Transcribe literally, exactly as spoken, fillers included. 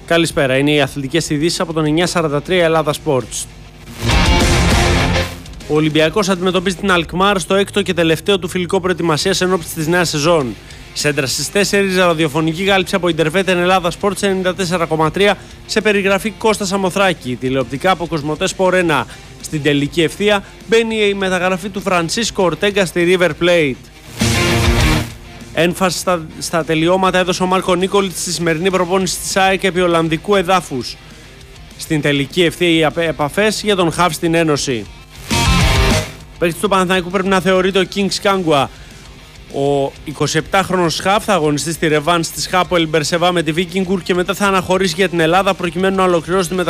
Καλησπέρα, είναι οι αθλητικές ειδήσεις από τον εννιακόσια σαράντα τρία Ελλάδα Sports. Ο Ολυμπιακός αντιμετωπίζει την Αλκμάρ στο έκτο και τελευταίο του φιλικό προετοιμασίας εν ώψη της νέας σεζόν. Σέντρα στις τέσσερις, ραδιοφωνική κάλυψη από Ιντερβέτ Ελλάδα Sports ενενήντα τέσσερα κόμμα τρία σε περιγραφή Κώστα Σαμοθράκη, τηλεοπτικά από Κοσμοτέ Σπορ ένα. Στην τελική ευθεία μπαίνει η μεταγραφή του Φρανσίσκο Ορτέγκα στη River Plate. Έμφαση στα, στα τελειώματα έδωσε ο Μάρκο Νίκολιτς στη σημερινή προπόνηση της ΑΕΚ επί Ολλανδικού εδάφους. Στην τελική ευθεία οι επαφές για τον Χαβ στην Ένωση. Παίκτης του Παναθηναϊκού πρέπει να θεωρείται ο Kings Kangwa. Ο εικοσιεπτάχρονος Χαβ θα αγωνιστεί στη ρεβάνς της Χάπο Ελμπερσεβά με τη Βίκινγκουρ και μετά θα αναχωρήσει για την Ελλάδα προκειμένου να ολοκληρώσει τη μεταγραφή